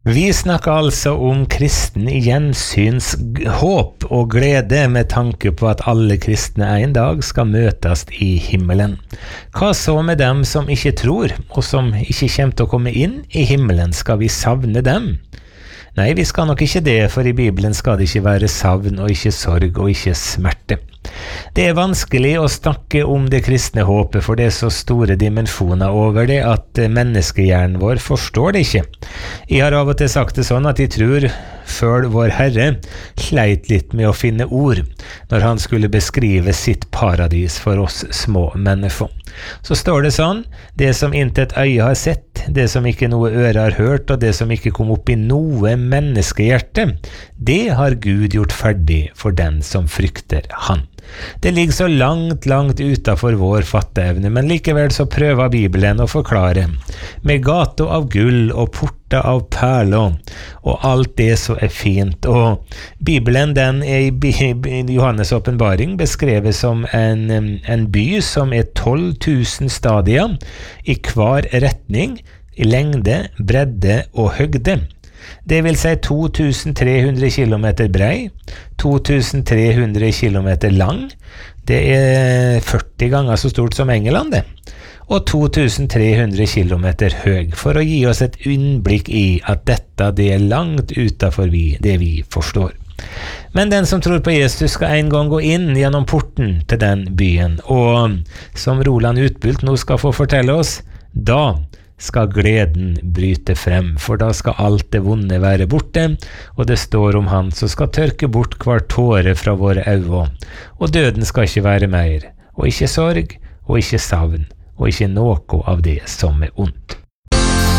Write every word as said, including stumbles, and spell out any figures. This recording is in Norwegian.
Vi snakker altså om kristen gjensyns håp og glede med tanke på at alle kristne en dag skal møtes i himmelen. Hva så med dem som ikke tror, og som ikke kommer til å komme inn i himmelen? Skal vi savne dem? Nei, vi skal nok ikke det, for i Bibelen skal det ikke være savn og ikke sorg og ikke smerte. Det er vanskelig å snakke om det kristne håpet, for det er så store dimensjoner over det at menneskehjernen vår forstår det ikke. Jeg har av og til sagt det sånn at jeg tror før vår Herre sleit litt med å finne ord når han skulle beskrive sitt paradis for oss små mennesker. Så står det sånn: det som intet øye har sett, det som ikke noe øre har hørt, og det som ikke kom opp i noe menneskehjerte, det har Gud gjort ferdig for den som frykter han. Det ligger så langt, langt utenfor vår fatteevne, men likevel så prøver Bibelen å forklare. Med gater av gull og porter av perler, og alt det så er fint. Og Bibelen, den er i Johannes åpenbaring beskrevet som en, en by som er tolv tusen stadier i hver retning, i lengde, bredde og høgde. Det vil si to tusen tre hundre kilometer brei, to tusen tre hundre kilometer lang, det er førti ganger så stort som England det, og to tusen tre hundre kilometer høy, for å gi oss et innblikk i at dette det er langt utenfor vi, det vi forstår. Men den som tror på Jesus skal en gang gå inn gjennom porten til den byen, og som Roland Utbult nå skal få fortelle oss, da skal gleden bryte frem, for da skal alt det vonde være borte, og det står om han som skal tørke bort hver tåre fra våre øyne, og døden skal ikke være mer, og ikke sorg, og ikke savn, og ikke noe av det som er ondt.